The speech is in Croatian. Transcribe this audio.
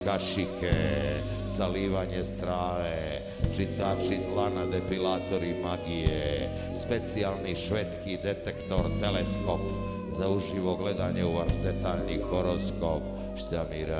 kašike, salivanje strave, čitači dlana, depilatori magije, specijalni švedski detektor, teleskop za uživo gledanje u vaš detaljni horoskop. Šta mi